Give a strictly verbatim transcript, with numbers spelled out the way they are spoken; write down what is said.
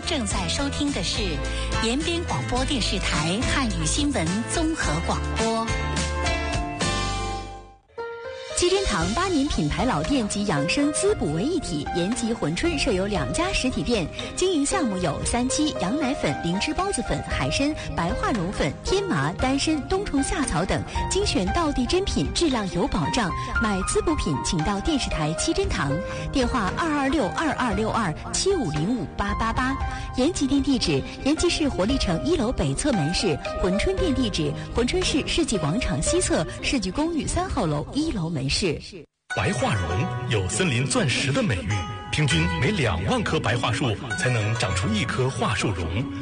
正在收听的是延边广播电视台汉语新闻综合广播。 七珍堂八年品牌老店及养生滋补为一体，延吉珲春设有两家实体店，经营项目有三七、羊奶粉、灵芝孢子粉、海参、白化绒粉、天麻、丹参、冬虫夏草等，精选道地珍品，质量有保障。买滋补品，请到电视台七珍堂，电话二二六二二六二七五零五八八八。延吉店地址：延吉市活力城一楼北侧门市；珲春店地址：珲春市世纪广场西侧世纪公寓三号楼一楼门市。 白化榕有森林钻石的美誉，平均每两万棵白桦树才能长出一棵桦树榕。